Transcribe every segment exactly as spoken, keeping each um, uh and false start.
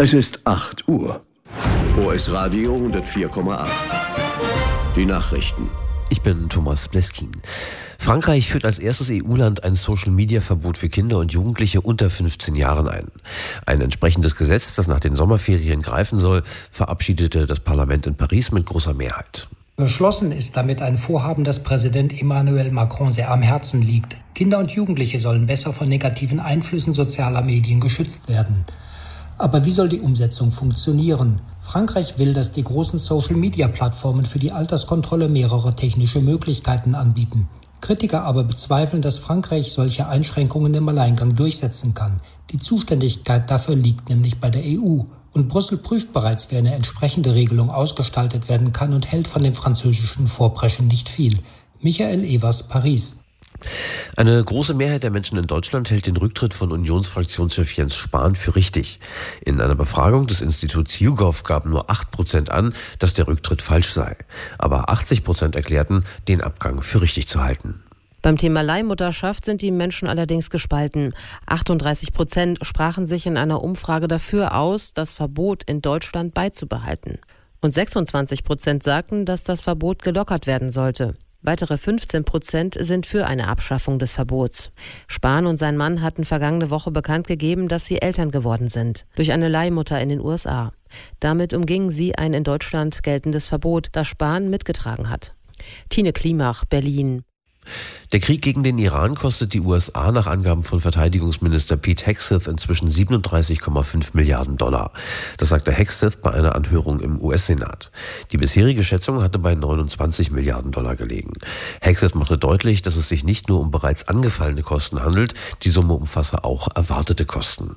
Es ist acht Uhr. O S Radio hundertvier Komma acht. Die Nachrichten. Ich bin Thomas Bleskin. Frankreich führt als erstes E U-Land ein Social-Media-Verbot für Kinder und Jugendliche unter fünfzehn Jahren ein. Ein entsprechendes Gesetz, das nach den Sommerferien greifen soll, verabschiedete das Parlament in Paris mit großer Mehrheit. Beschlossen ist damit ein Vorhaben, das Präsident Emmanuel Macron sehr am Herzen liegt. Kinder und Jugendliche sollen besser von negativen Einflüssen sozialer Medien geschützt werden. Aber wie soll die Umsetzung funktionieren? Frankreich will, dass die großen Social-Media-Plattformen für die Alterskontrolle mehrere technische Möglichkeiten anbieten. Kritiker aber bezweifeln, dass Frankreich solche Einschränkungen im Alleingang durchsetzen kann. Die Zuständigkeit dafür liegt nämlich bei der E U. Und Brüssel prüft bereits, wie eine entsprechende Regelung ausgestaltet werden kann und hält von dem französischen Vorpreschen nicht viel. Michael Evers, Paris. Eine große Mehrheit der Menschen in Deutschland hält den Rücktritt von Unionsfraktionschef Jens Spahn für richtig. In einer Befragung des Instituts YouGov gaben nur acht Prozent an, dass der Rücktritt falsch sei. Aber achtzig Prozent erklärten, den Abgang für richtig zu halten. Beim Thema Leihmutterschaft sind die Menschen allerdings gespalten. achtunddreißig Prozent sprachen sich in einer Umfrage dafür aus, das Verbot in Deutschland beizubehalten. Und sechsundzwanzig Prozent sagten, dass das Verbot gelockert werden sollte. Weitere fünfzehn Prozent sind für eine Abschaffung des Verbots. Spahn und sein Mann hatten vergangene Woche bekannt gegeben, dass sie Eltern geworden sind. Durch eine Leihmutter in den U S A. Damit umgingen sie ein in Deutschland geltendes Verbot, das Spahn mitgetragen hat. Tine Klimach, Berlin. Der Krieg gegen den Iran kostet die U S A nach Angaben von Verteidigungsminister Pete Hegseth inzwischen siebenunddreißig Komma fünf Milliarden Dollar. Das sagte Hegseth bei einer Anhörung im U S-Senat. Die bisherige Schätzung hatte bei neunundzwanzig Milliarden Dollar gelegen. Hegseth machte deutlich, dass es sich nicht nur um bereits angefallene Kosten handelt, die Summe umfasse auch erwartete Kosten.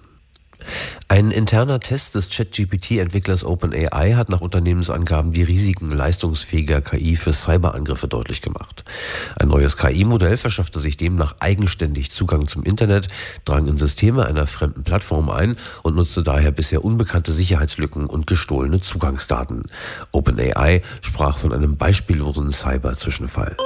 Ein interner Test des ChatGPT-Entwicklers OpenAI hat nach Unternehmensangaben die Risiken leistungsfähiger K I für Cyberangriffe deutlich gemacht. Ein neues K I-Modell verschaffte sich demnach eigenständig Zugang zum Internet, drang in Systeme einer fremden Plattform ein und nutzte daher bisher unbekannte Sicherheitslücken und gestohlene Zugangsdaten. OpenAI sprach von einem beispiellosen Cyber-Zwischenfall.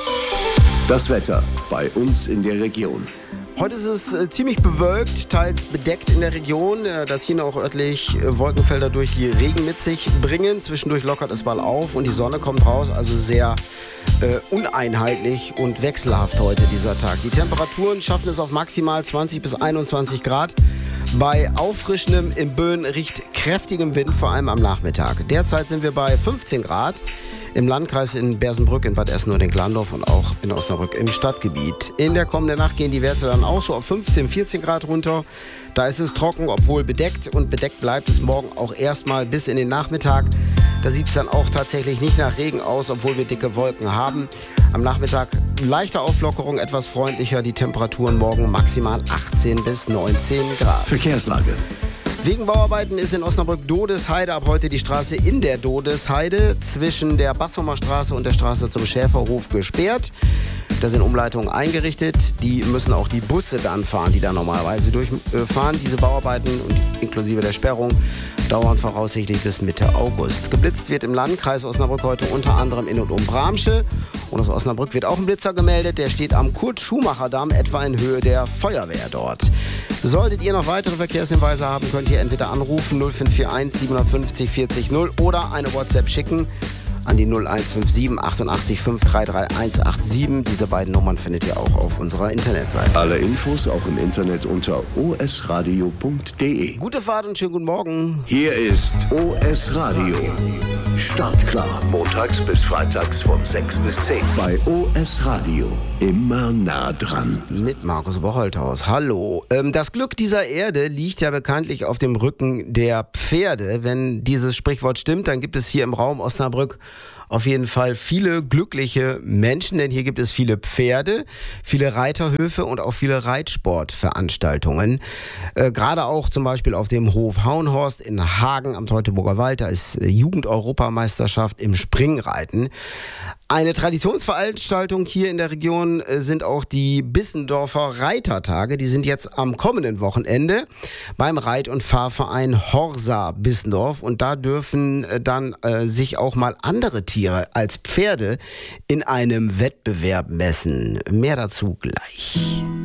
Das Wetter bei uns in der Region. Heute ist es äh, ziemlich bewölkt, teils bedeckt in der Region. Äh, da ziehen auch örtlich äh, Wolkenfelder durch, die Regen mit sich bringen. Zwischendurch lockert es mal auf und die Sonne kommt raus. Also sehr äh, uneinheitlich und wechselhaft heute dieser Tag. Die Temperaturen schaffen es auf maximal zwanzig bis einundzwanzig Grad. Bei auffrischendem, im Böen riecht kräftigem Wind, vor allem am Nachmittag. Derzeit sind wir bei fünfzehn Grad. Im Landkreis in Bersenbrück, in Bad Essen und in Glandorf und auch in Osnabrück im Stadtgebiet. In der kommenden Nacht gehen die Werte dann auch so auf fünfzehn, vierzehn Grad runter. Da ist es trocken, obwohl bedeckt. Und bedeckt bleibt es morgen auch erstmal bis in den Nachmittag. Da sieht es dann auch tatsächlich nicht nach Regen aus, obwohl wir dicke Wolken haben. Am Nachmittag leichte Auflockerung, etwas freundlicher. Die Temperaturen morgen maximal achtzehn bis neunzehn Grad. Verkehrslage. Wegen Bauarbeiten ist in Osnabrück-Dodesheide ab heute die Straße in der Dodesheide zwischen der Bassumer Straße und der Straße zum Schäferhof gesperrt. Da sind Umleitungen eingerichtet. Die müssen auch die Busse dann fahren, die da normalerweise durchfahren. Diese Bauarbeiten und inklusive der Sperrung dauern voraussichtlich bis Mitte August. Geblitzt wird im Landkreis Osnabrück heute unter anderem in und um Bramsche. Und aus Osnabrück wird auch ein Blitzer gemeldet. Der steht am Kurt-Schumacher-Damm, etwa in Höhe der Feuerwehr dort. Solltet ihr noch weitere Verkehrshinweise haben, könnt ihr entweder anrufen null fünf vier eins siebenundfünfzig vierzig null oder eine WhatsApp schicken an die null eins fünf sieben achtundachtzig fünf drei drei eins acht sieben. Diese beiden Nummern findet ihr auch auf unserer Internetseite. Alle Infos auch im Internet unter o s radio punkt d e. Gute Fahrt und schönen guten Morgen. Hier ist O S Radio. Startklar. Montags bis freitags von sechs bis zehn. Bei O S Radio. Immer nah dran. Mit Markus Bocholthaus. Hallo. Ähm, das Glück dieser Erde liegt ja bekanntlich auf dem Rücken der Pferde. Wenn dieses Sprichwort stimmt, dann gibt es hier im Raum Osnabrück auf jeden Fall viele glückliche Menschen, denn hier gibt es viele Pferde, viele Reiterhöfe und auch viele Reitsportveranstaltungen. Äh, gerade auch zum Beispiel auf dem Hof Hauenhorst in Hagen am Teutoburger Wald, da ist äh, Jugend-Europameisterschaft im Springreiten. Eine Traditionsveranstaltung hier in der Region äh, sind auch die Bissendorfer Reitertage. Die sind jetzt am kommenden Wochenende beim Reit- und Fahrverein Horsa Bissendorf. Und da dürfen äh, dann äh, sich auch mal andere Tiere als Pferde in einem Wettbewerb messen. Mehr dazu gleich.